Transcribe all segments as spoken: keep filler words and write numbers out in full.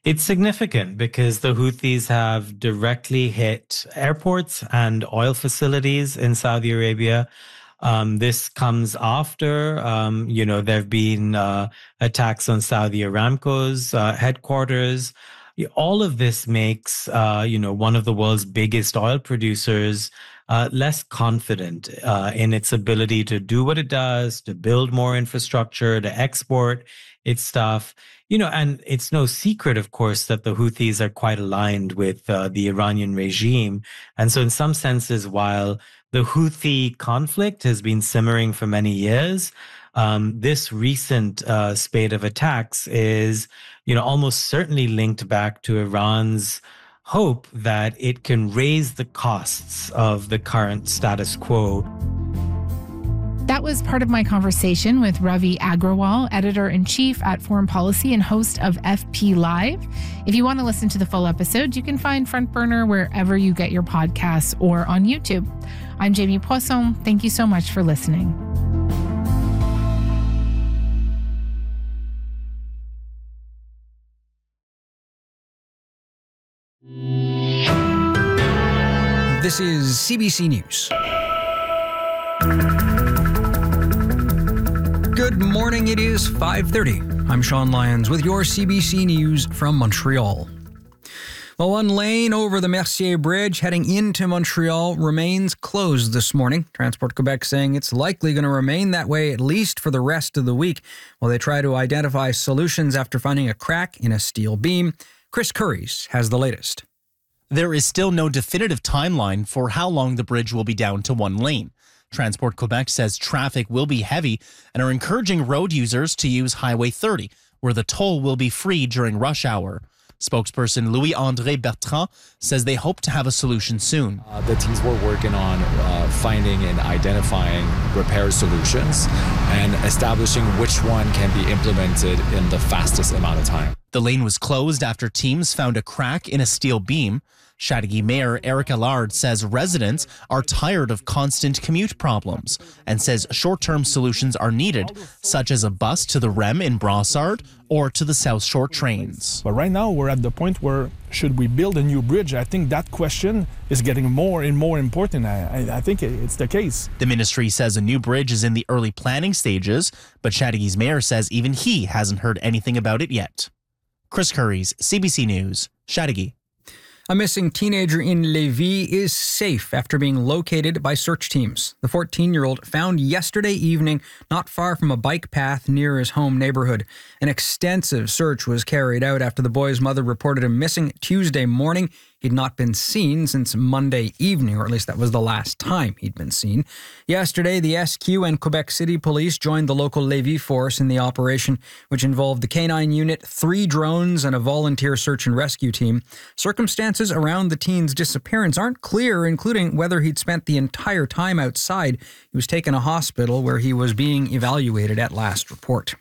It's significant because the Houthis have directly hit airports and oil facilities in Saudi Arabia. Um, this comes after, um, you know, there have been uh, attacks on Saudi Aramco's uh, headquarters. All of this makes, uh, you know, one of the world's biggest oil producers uh, less confident uh, in its ability to do what it does, to build more infrastructure, to export its stuff. You know, and it's no secret, of course, that the Houthis are quite aligned with uh, the Iranian regime. And so in some senses, while the Houthi conflict has been simmering for many years, um, this recent uh, spate of attacks is, you know, almost certainly linked back to Iran's hope that it can raise the costs of the current status quo. That was part of my conversation with Ravi Agrawal, editor-in-chief at Foreign Policy and host of F P Live. If you want to listen to the full episode, you can find Front Burner wherever you get your podcasts or on YouTube. I'm Jamie Poisson. Thank you so much for listening. This is C B C News. Good morning, it is five thirty. I'm Sean Lyons with your C B C News from Montreal. Well, one lane over the Mercier Bridge heading into Montreal remains closed this morning. Transport Quebec saying it's likely going to remain that way at least for the rest of the week while they try to identify solutions after finding a crack in a steel beam. Chris Curries has the latest. There is still no definitive timeline for how long the bridge will be down to one lane. Transport Quebec says traffic will be heavy and are encouraging road users to use Highway thirty, where the toll will be free during rush hour. Spokesperson Louis-André Bertrand says they hope to have a solution soon. Uh, the teams were working on uh, finding and identifying repair solutions and establishing which one can be implemented in the fastest amount of time. The lane was closed after teams found a crack in a steel beam. Chateauguay Mayor Eric Allard says residents are tired of constant commute problems and says short-term solutions are needed, such as a bus to the R E M in Brossard or to the South Shore trains. But right now we're at the point where should we build a new bridge? I think that question is getting more and more important. I, I, I think it's the case. The ministry says a new bridge is in the early planning stages, but Chateauguay's mayor says even he hasn't heard anything about it yet. Chris Curries, C B C News, Chateauguay. A missing teenager in Lévis is safe after being located by search teams. The fourteen-year-old found yesterday evening not far from a bike path near his home neighborhood. An extensive search was carried out after the boy's mother reported him missing Tuesday morning. He'd not been seen since Monday evening, or at least that was the last time he'd been seen. Yesterday, the S Q and Quebec City Police joined the local Lévis force in the operation, which involved the K nine unit, three drones, and a volunteer search and rescue team. Circumstances around the teen's disappearance aren't clear, including whether he'd spent the entire time outside. He was taken to hospital where he was being evaluated at last report.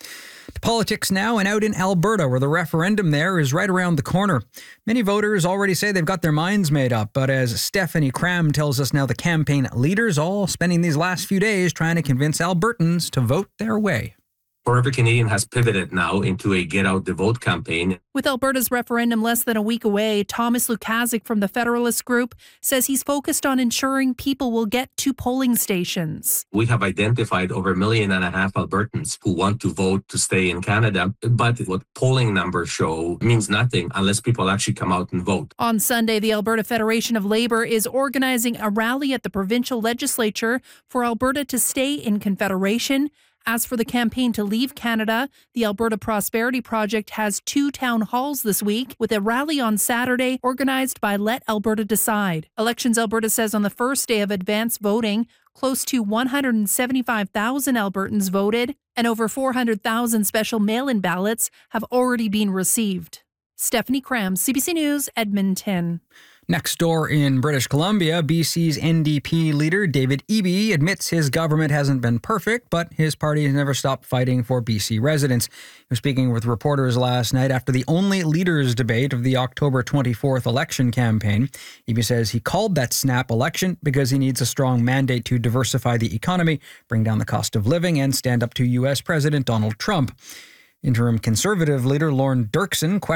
To politics now, and out in Alberta, where the referendum there is right around the corner. Many voters already say they've got their minds made up, but as Stephanie Cram tells us now, the campaign leaders all spending these last few days trying to convince Albertans to vote their way. Forever Canadian has pivoted now into a Get Out the Vote campaign. With Alberta's referendum less than a week away, Thomas Lukasik from the Federalist Group says he's focused on ensuring people will get to polling stations. We have identified over a million and a half Albertans who want to vote to stay in Canada, but what polling numbers show means nothing unless people actually come out and vote. On Sunday, the Alberta Federation of Labour is organizing a rally at the provincial legislature for Alberta to stay in Confederation. As for the campaign to leave Canada, the Alberta Prosperity Project has two town halls this week, with a rally on Saturday organized by Let Alberta Decide. Elections Alberta says on the first day of advanced voting, close to one hundred seventy-five thousand Albertans voted, and over four hundred thousand special mail-in ballots have already been received. Stephanie Cram, C B C News, Edmonton. Next door in British Columbia, B C's N D P leader David Eby admits his government hasn't been perfect, but his party has never stopped fighting for B C residents. He was speaking with reporters last night after the only leaders' debate of the October twenty-fourth election campaign. Eby says he called that snap election because he needs a strong mandate to diversify the economy, bring down the cost of living, and stand up to U S President Donald Trump. Interim Conservative leader Lorne Dirksen questioned